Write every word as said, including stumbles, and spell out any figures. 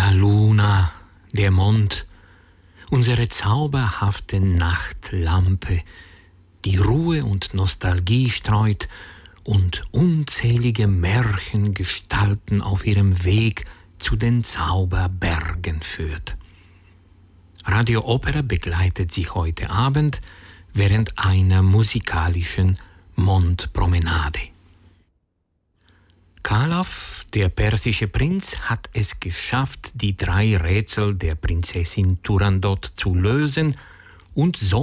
La Luna, der Mond, unsere zauberhafte Nachtlampe, die Ruhe und Nostalgie streut und unzählige Märchengestalten auf ihrem Weg zu den Zauberbergen führt. Radio Opera begleitet Sie heute Abend während einer musikalischen Mondpromenade. Khalaf, der persische Prinz, hat es geschafft, die drei Rätsel der Prinzessin Turandot zu lösen und so